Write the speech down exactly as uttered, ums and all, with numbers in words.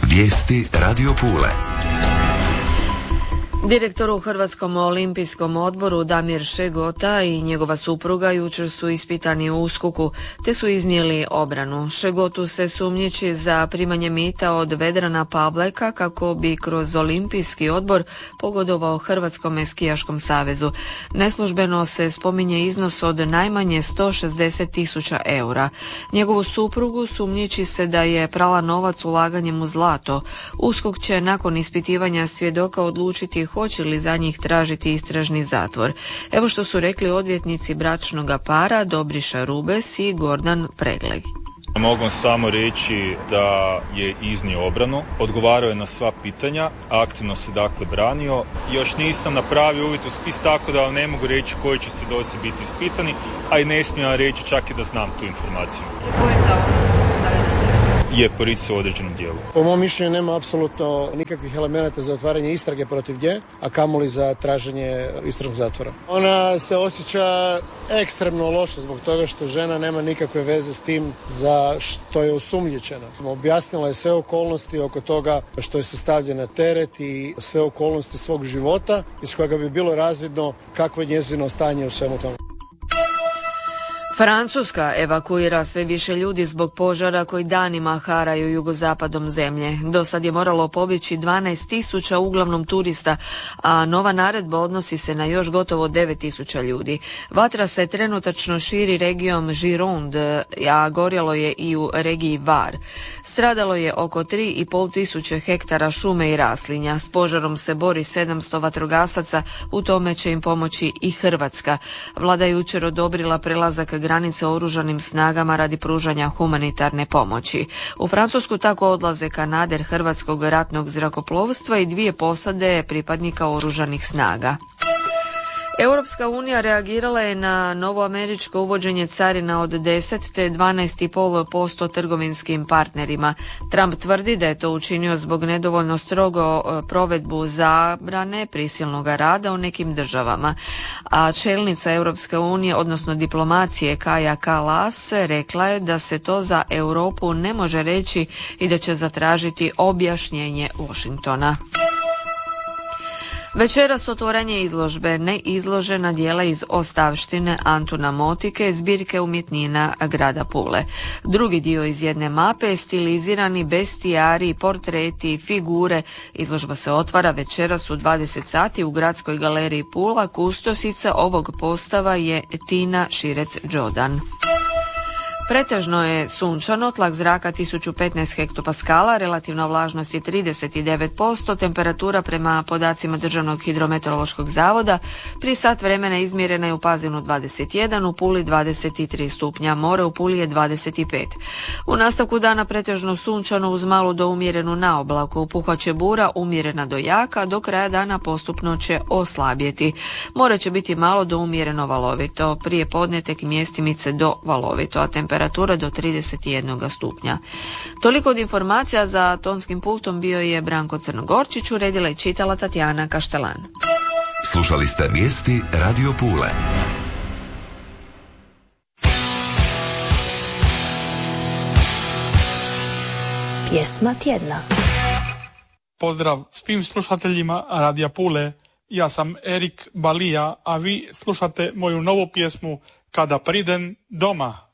Vijesti Radio Pule. Direktor u Hrvatskom olimpijskom odboru Damir Šegota i njegova supruga jučer su ispitani u USKOK-u te su iznijeli obranu. Šegotu se sumnjiči za primanje mita od Vedrana Pavleka kako bi kroz olimpijski odbor pogodovao Hrvatskom skijaškom savezu. Neslužbeno se spominje iznos od najmanje sto šezdeset tisuća eura. Njegovu suprugu sumnjiči se da je prala novac ulaganjem u zlato. USKOK će nakon ispitivanja svjedoka odlučiti hoće li za njih tražiti istražni zatvor. Evo što su rekli odvjetnici bračnoga para Dobriša Rubes i Gordan Pregleg. Mogu samo reći da je iznio obranu, odgovarao je na sva pitanja, aktivno se dakle branio. Još nisam napravio uvid u spis, tako da ne mogu reći koji će svjedoci biti ispitani, a i ne smijem reći čak i da znam tu informaciju. Je porica u određenom dijelu. Po mom mišljenju nema apsolutno nikakvih elemenata za otvaranje istrage protiv nje, a kamoli za traženje istražnog zatvora. Ona se osjeća ekstremno loše zbog toga što žena nema nikakve veze s tim za što je osumnjičena. Objasnila je sve okolnosti oko toga što je se stavlja na teret i sve okolnosti svog života iz kojega bi bilo razvidno kakvo je njezino stanje u svemu tomu. Francuska evakuira sve više ljudi zbog požara koji danima haraju jugozapadom zemlje. Do sad je moralo pobjeći dvanaest tisuća uglavnom turista, a nova naredba odnosi se na još gotovo devet tisuća ljudi. Vatra se trenutačno širi regijom Gironde, a gorjelo je i u regiji Var. Stradalo je oko tri i pol tisuće hektara šume i raslinja. S požarom se bori sedamsto vatrogasaca, u tome će im pomoći i Hrvatska. Vlada je jučer odobrila prelazak granice oružanim snagama radi pružanja humanitarne pomoći. U Francusku tako odlaze kanader Hrvatskog ratnog zrakoplovstva i dvije posade pripadnika oružanih snaga. Europska unija reagirala je na novo američko uvođenje carina od deset te dvanaest zarez pet posto trgovinskim partnerima. Trump tvrdi da je to učinio zbog nedovoljno strogo provedbu zabrane prisilnog rada u nekim državama. A čelnica Europske unije, odnosno diplomacije Kaja Kallas, rekla je da se to za Europu ne može reći i da će zatražiti objašnjenje Washingtona. Večeras otvorenje izložbe neizložena djela iz ostavštine Antuna Motike, zbirke umjetnina grada Pule. Drugi dio iz jedne mape, stilizirani bestijari, portreti, figure. Izložba se otvara večeras u dvadeset sati u Gradskoj galeriji Pula. Kustosica ovog postava je Tina Širec-Đodan. Pretežno je sunčano, tlak zraka tisuću petnaest hektopaskala, relativna vlažnost je trideset devet posto, temperatura prema podacima Državnog hidrometeorološkog zavoda pri sat vremena izmjerena je u Pazinu dvadeset jedan, u Puli dvadeset tri stupnja, more u Puli je dvadeset pet. U nastavku dana pretežno sunčano uz malu do umjerenu naoblaku, puhaće bura umjerena do jaka, do kraja dana postupno će oslabjeti. More će biti malo do umjereno valovito, prije podne tek mjestimice do valovito, a temperatura temperatura do trideset jedan stupnja. Toliko od informacija, za tonskim pultom bio je Branko Crnogorčić, uredila i čitala Tatjana Kaštelan. Slušali ste vijesti Radio Pule. Pjesma tjedna. Pozdrav svim slušateljima Radija Pule. Ja sam Erik Balija, a vi slušate moju novu pjesmu Kada pridem doma.